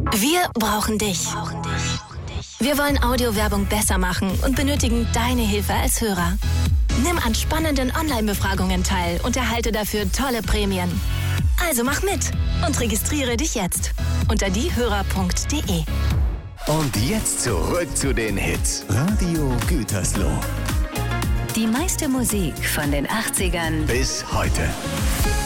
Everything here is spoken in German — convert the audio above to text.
Wir brauchen dich. Wir wollen Audiowerbung besser machen und benötigen deine Hilfe als Hörer. Nimm an spannenden Online-Befragungen teil und erhalte dafür tolle Prämien. Also mach mit und registriere dich jetzt unter diehörer.de. Und jetzt zurück zu den Hits. Radio Gütersloh. Die meiste Musik von den 80ern Bis heute.